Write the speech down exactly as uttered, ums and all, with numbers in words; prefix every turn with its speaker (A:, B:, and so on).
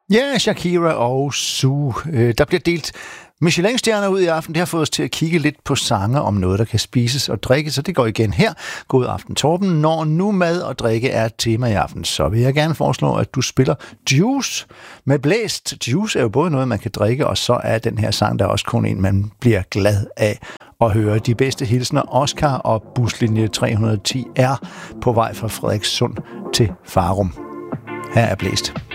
A: Ja, Shakira og Sue. Der bliver delt Michelin-stjerner ud i aften. Det har fået os til at kigge lidt på sange om noget, der kan spises og drikkes, så det går igen her. God aften, Torben. Når nu mad og drikke er et tema i aften, så vil jeg gerne foreslå, at du spiller Juice med blæst. Juice er jo både noget, man kan drikke, og så er den her sang, der er også kun en, man bliver glad af at høre. De bedste hilsner, Oscar og buslinje tre hundrede og ti er på vej fra Frederikssund til Farum. Her er blæst.